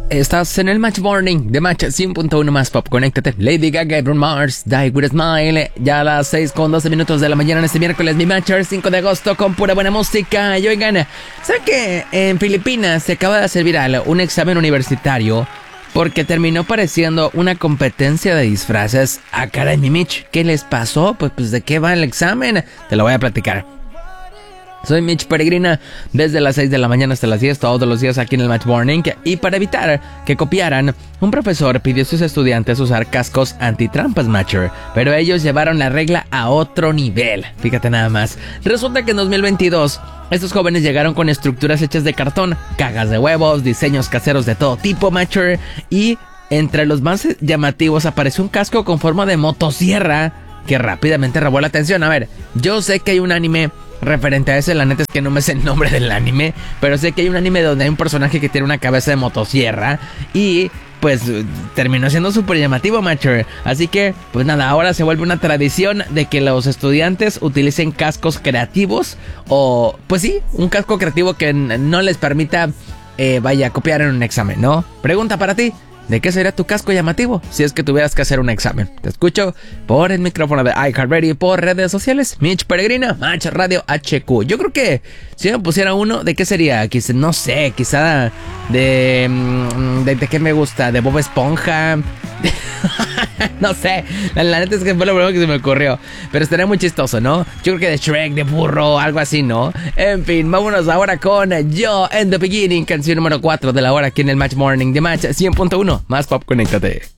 Estás en el Match Morning de Match 100.1 más pop. Conéctate. Lady Gaga, Bruno Mars, Die With A Smile. Ya a las 6:12 de la mañana en este miércoles, mi Matcher, 5 de agosto, con pura buena música. Y oigan, ¿saben que en Filipinas se acaba de hacer viral un examen universitario porque terminó pareciendo una competencia de disfraces? Ah, caray, mi Mitch, ¿qué les pasó? Pues ¿de qué va el examen? Te lo voy a platicar. Soy Mitch Peregrina, desde las 6 de la mañana hasta las 10, todos los días aquí en el Match Morning. Y para evitar que copiaran, un profesor pidió a sus estudiantes usar cascos antitrampas, Matcher. Pero ellos llevaron la regla a otro nivel. Fíjate nada más. Resulta que en 2022, estos jóvenes llegaron con estructuras hechas de cartón, cajas de huevos, diseños caseros de todo tipo, Matcher. Y entre los más llamativos apareció un casco con forma de motosierra que rápidamente robó la atención. A ver, yo sé que hay un anime referente a eso, la neta es que no me sé el nombre del anime, pero sé que hay un anime donde hay un personaje que tiene una cabeza de motosierra y pues terminó siendo súper llamativo, Matcher. Así que, pues nada, ahora se vuelve una tradición de que los estudiantes utilicen cascos creativos o, pues sí, un casco creativo que no les permita, copiar en un examen, ¿no? Pregunta para ti. ¿De qué sería tu casco llamativo si es que tuvieras que hacer un examen? Te escucho por el micrófono de iHeartRadio y por redes sociales. Mitch Peregrina, Match Radio HQ. Yo creo que si me pusiera uno, ¿de qué sería? Quizá, no sé, quizá ¿de qué me gusta? ¿De Bob Esponja? No sé, la neta es que fue lo primero que se me ocurrió. Pero estaría muy chistoso, ¿no? Yo creo que de Shrek, de burro, algo así, ¿no? En fin, vámonos ahora con Yo and the Beginning, canción número 4 de la hora aquí en el Match Morning de Match 100.1. Más pop, conéctate.